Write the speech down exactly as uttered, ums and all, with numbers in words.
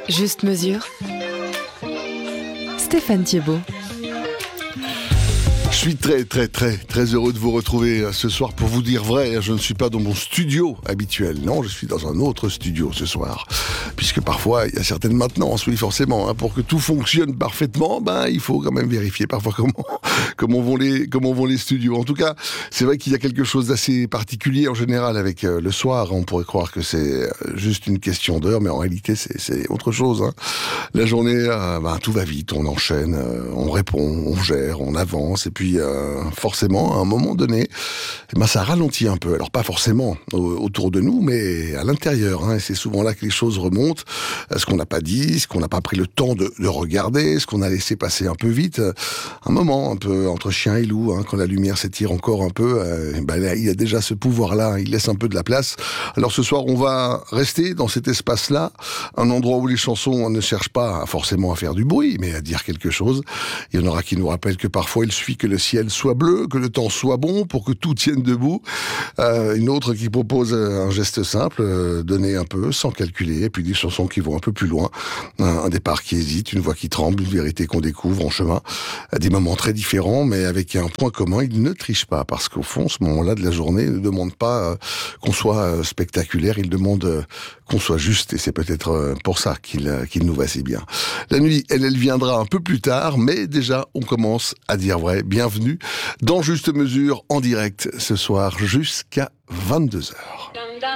Juste mesure. Stéphane Thiebaud. Je suis très très très très heureux de vous retrouver ce soir pour vous dire vrai. Je ne suis pas dans mon studio habituel, non, je suis dans un autre studio ce soir. Puisque parfois il y a certaines maintenances, oui forcément, hein, pour que tout fonctionne parfaitement, ben il faut quand même vérifier parfois comment comment vont les comment vont les studios. En tout cas, c'est vrai qu'il y a quelque chose d'assez particulier en général avec euh, le soir. On pourrait croire que c'est juste une question d'heure, mais en réalité c'est c'est autre chose. Hein. La journée, euh, ben tout va vite, on enchaîne, euh, on répond, on gère, on avance et puis Euh, forcément, à un moment donné, eh ben, ça ralentit un peu. Alors pas forcément au- autour de nous, mais à l'intérieur. Hein, et c'est souvent là que les choses remontent. Ce qu'on n'a pas dit, ce qu'on n'a pas pris le temps de, de regarder, ce qu'on a laissé passer un peu vite. Un moment, un peu entre chien et loup, hein, quand la lumière s'étire encore un peu, euh, ben, là, il a déjà ce pouvoir-là, hein, il laisse un peu de la place. Alors ce soir, on va rester dans cet espace-là, un endroit où les chansons ne cherchent pas forcément à faire du bruit, mais à dire quelque chose. Il y en aura qui nous rappellent que parfois il suffit que le ciel soit bleu, que le temps soit bon pour que tout tienne debout. Euh, une autre qui propose un geste simple, euh, donner un peu sans calculer, et puis des chansons qui vont un peu plus loin. Un, un départ qui hésite, une voix qui tremble, une vérité qu'on découvre en chemin. À des moments très différents, mais avec un point commun, il ne triche pas, parce qu'au fond, ce moment-là de la journée ne demande pas euh, qu'on soit euh, spectaculaire, il demande euh, qu'on soit juste, et c'est peut-être euh, pour ça qu'il, euh, qu'il nous va si bien. La nuit, elle, elle viendra un peu plus tard, mais déjà, on commence à dire vrai. Bienvenue dans Juste Mesure, en direct ce soir jusqu'à vingt-deux heures.